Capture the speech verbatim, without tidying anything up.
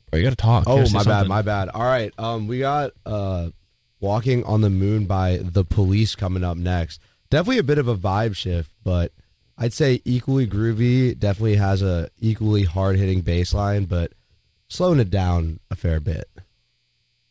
Bro, you got to talk. You Oh, gotta say my bad, something. my bad. All right, um, we got uh, Walking on the Moon by The Police coming up next. Definitely a bit of a vibe shift, but I'd say equally groovy. Definitely has a equally hard-hitting bass line, but slowing it down a fair bit.